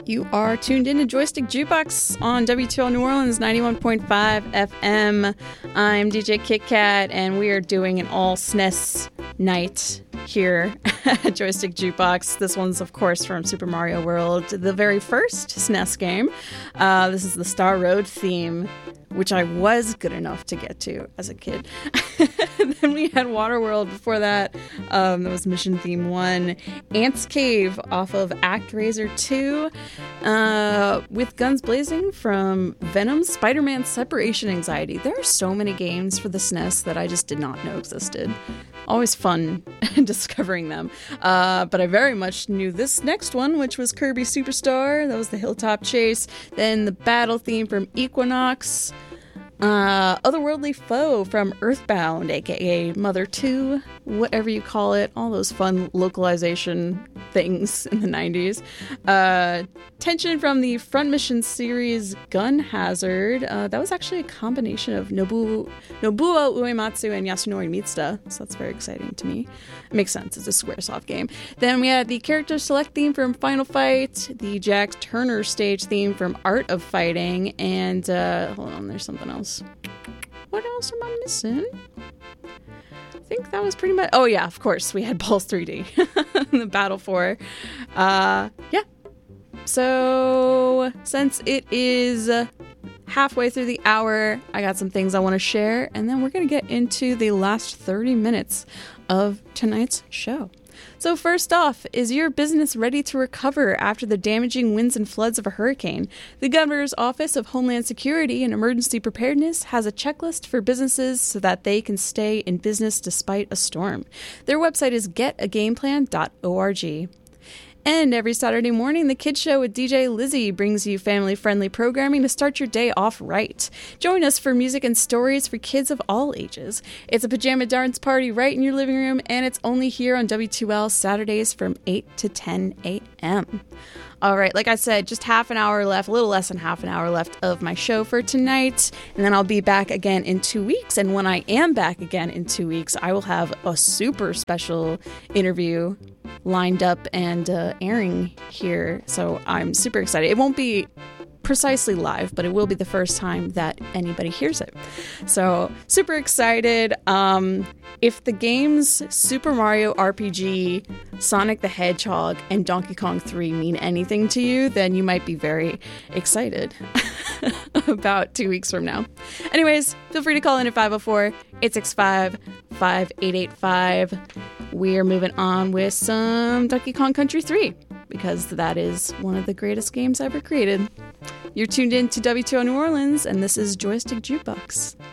You are tuned in to Joystick Jukebox on WTL New Orleans 91.5 FM. I'm DJ Kit Kat, and we are doing an all SNES night here at Joystick Jukebox. This one's, of course, from Super Mario World, the very first SNES game. This is the Star Road theme, which I was good enough to get to as a kid. Then we had Waterworld before that. That was Mission Theme 1. Ant's Cave off of ActRaiser 2. With Guns Blazing from Venom's Spider-Man Separation Anxiety. There are so many games for the SNES that I just did not know existed. Always fun discovering them. But I very much knew this next one, which was Kirby Superstar. That was the Hilltop Chase. Then the battle theme from Equinox. Otherworldly Foe from Earthbound, aka Mother 2, whatever you call it, all those fun localization things in the 90s. Tension from the Front Mission series Gun Hazard. That was actually a combination of Nobuo Uematsu and Yasunori Mitsuda, so that's very exciting to me. It makes sense, it's a Squaresoft game. Then we had the Character Select theme from Final Fight, the Jack Turner stage theme from Art of Fighting, and hold on, there's something else. What else am I missing? I think that was pretty much... Oh, yeah, of course. We had Pulse 3D. The Battle 4. Yeah. So, since it is halfway through the hour, I got some things I want to share, and then we're going to get into the last 30 minutes of tonight's show. So first off, is your business ready to recover after the damaging winds and floods of a hurricane? The Governor's Office of Homeland Security and Emergency Preparedness has a checklist for businesses so that they can stay in business despite a storm. Their website is getagameplan.org. And every Saturday morning, the Kids Show with DJ Lizzie brings you family-friendly programming to start your day off right. Join us for music and stories for kids of all ages. It's a pajama dance party right in your living room, and it's only here on W2L Saturdays from 8 to 10 a.m. All right, like I said, just half an hour left, a little less than half an hour left of my show for tonight, and then I'll be back again in 2 weeks. And when I am back again in 2 weeks, I will have a super special interview lined up and airing here, so I'm super excited. It won't be precisely live, but it will be the first time that anybody hears it. So super excited. If the games Super Mario RPG, Sonic the Hedgehog, and Donkey Kong 3 mean anything to you, then you might be very excited about 2 weeks from now. Anyways, feel free to call in at 504-865-5885. We're moving on with some Donkey Kong Country 3, because that is one of the greatest games ever created. You're tuned in to WTO New Orleans, and this is Joystick Jukebox.